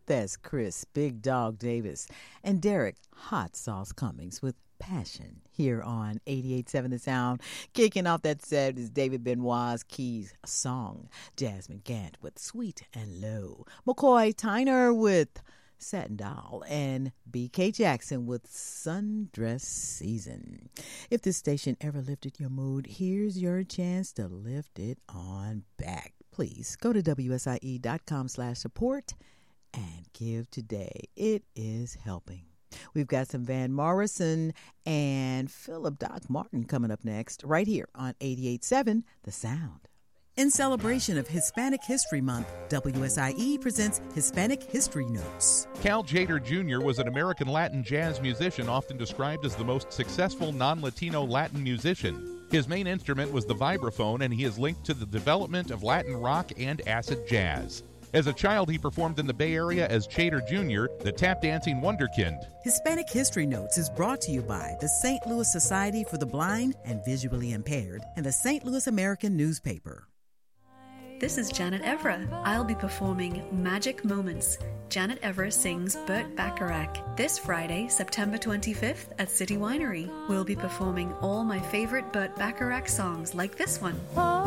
That's Chris Big Dog Davis and Derek Hot Sauce Cummings with Passion here on 88.7 The Sound. Kicking off that set is David Benoit's Keys song, Jasmine Gant with Sweet and Low, McCoy Tyner with Satin Doll, and B.K. Jackson with Sundress Season. If this station ever lifted your mood, here's your chance to lift it on back. Please go to WSIE.com/support and give today. It is helping. We've got some Van Morrison and Philip Doc Martin coming up next, right here on 88.7 The Sound. In celebration of Hispanic History Month, WSIE presents Hispanic History Notes. Cal Tjader Jr. was an American Latin jazz musician, often described as the most successful non-Latino Latin musician. His main instrument was the vibraphone, and he is linked to the development of Latin rock and acid jazz. As a child, he performed in the Bay Area as Tjader Jr., the tap-dancing wonderkind. Hispanic History Notes is brought to you by the St. Louis Society for the Blind and Visually Impaired and the St. Louis American Newspaper. This is Janet Evra. I'll be performing Magic Moments. Janet Evra sings Burt Bacharach this Friday, September 25th at City Winery. We'll be performing all my favorite Burt Bacharach songs like this one.